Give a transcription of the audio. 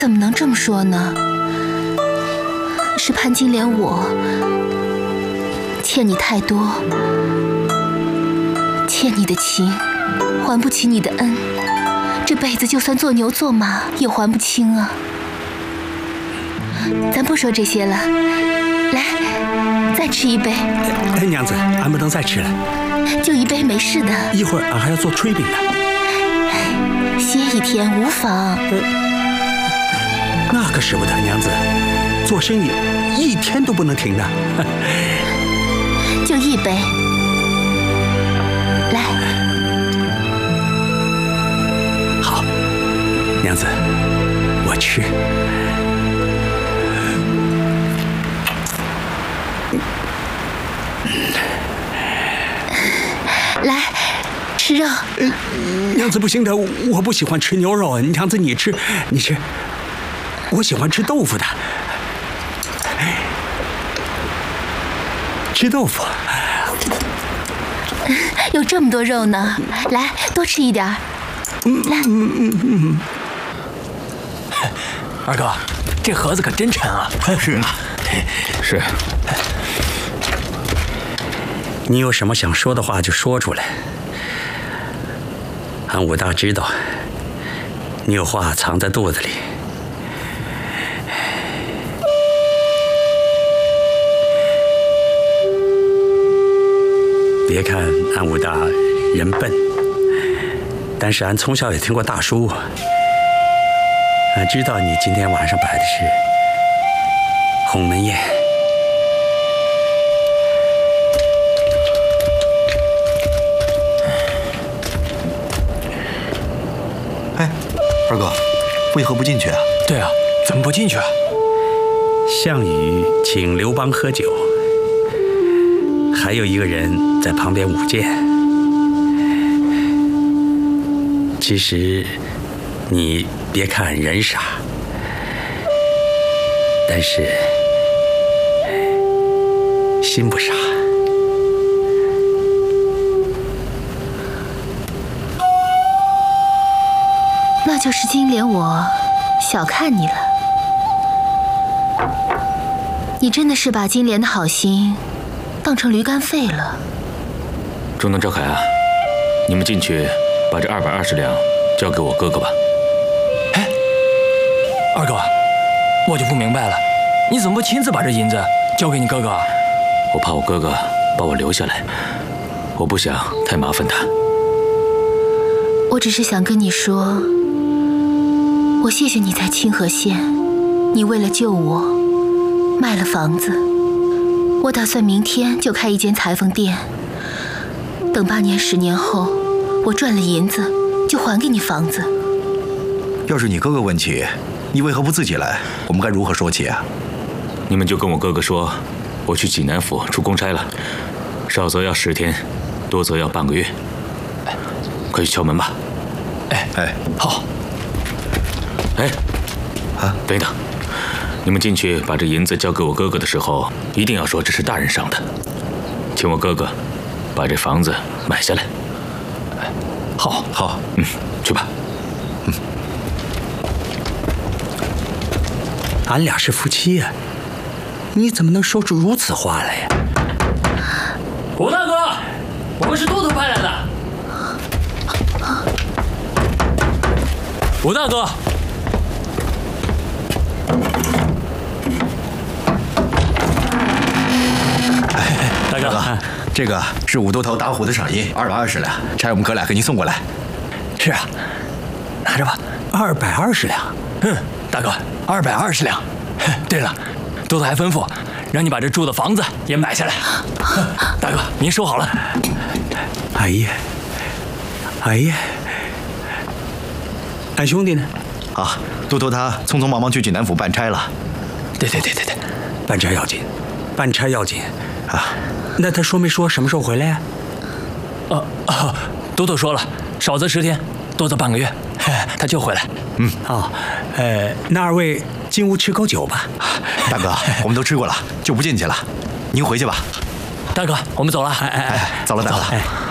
怎么能这么说呢？是潘金莲我欠你太多，欠你的情还不起你的恩，这辈子就算做牛做马也还不清啊。咱不说这些了，来，再吃一杯。 哎，娘子，俺不能再吃了， 就一杯没事的。 一会儿俺还要做炊饼呢。 歇一天无妨。 那可使不得，娘子，做生意一天都不能停的。 就一杯，来。 好，娘子，我吃。 来，吃肉。 娘子不行的，我不喜欢吃牛肉。娘子你吃，你吃。我喜欢吃豆腐的。吃豆腐。 有这么多肉呢，来，多吃一点。来。 二哥，这盒子可真沉啊！ 是啊， 是。 你有什么想说的话就说出来。俺武大知道，你有话藏在肚子里。别看俺武大人笨，但是俺从小也听过大书。俺知道你今天晚上摆的是鸿门宴。 哎，二哥，为何不进去啊？ 对啊，怎么不进去啊？ 项羽请刘邦喝酒，还有一个人在旁边舞剑。其实你别看人傻，但是心不傻。 那就是金莲我小看你了。你真的是把金莲的好心当成驴肝肺了。 中能、赵凯啊，你们进去把这220两交给我哥哥吧。 哎，二哥，我就不明白了，你怎么不亲自把这银子交给你哥哥啊？ 我怕我哥哥把我留下来，我不想太麻烦他。 我只是想跟你说，我谢谢你在清河县，你为了救我卖了房子。我打算明天就开一间裁缝店，等8年10年后我赚了银子就还给你房子。 要是你哥哥问起，你为何不自己来？我们该如何说起啊？ 你们就跟我哥哥说，我去济南府出公差了，少则要10天，多则要半个月。快去敲门吧。 哎， 好。 哎， 啊， 等一等，你们进去把这银子交给我哥哥的时候，一定要说这是大人赏的，请我哥哥把这房子买下来。 好， 好， 去吧。 俺俩是夫妻呀，你怎么能说出如此话来呀？ 吴大哥，我们是都头派来的。 吴大哥， 大哥，这个是武都头打虎的赏银，220两，差我们哥俩给您送过来。 是啊，拿着吧。 220两。 大哥，220两。对了，都头还吩咐让你把这住的房子也买下来。大哥，您收好了。 哎呀，哎呀，俺兄弟呢？ 啊，都头他匆匆忙忙去济南府办差了。 对， 办差要紧，办差要紧啊。 那他说没说什么时候回来呀？ 都头说了，少则10天，多则半个月，他就回来。 那2位进屋吃口酒吧。 大哥，我们都吃过了，就不进去了。您回去吧。 大哥，我们走了。 走了，大哥。